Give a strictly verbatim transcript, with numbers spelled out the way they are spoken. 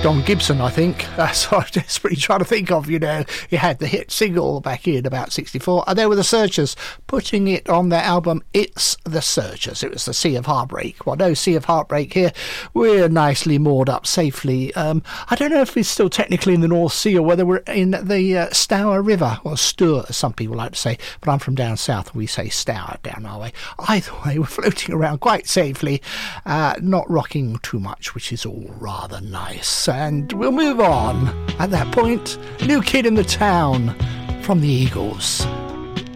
Don Gibson, I think. That's what I was desperately trying to think of, you know. He had the hit single back in about sixty-four, and they were the Searchers putting it on their album It's the Searchers. It was the Sea of Heartbreak. Well, no Sea of Heartbreak here. We're nicely moored up safely. Um, I don't know if we're still technically in the North Sea or whether we're in the uh, Stour River, or Stour, as some people like to say, but I'm from down south and we say Stour down our way. Either way, we're floating around quite safely, uh, not rocking too much, which is all rather nice. And we'll move on. At that point, New Kid in the Town from the Eagles.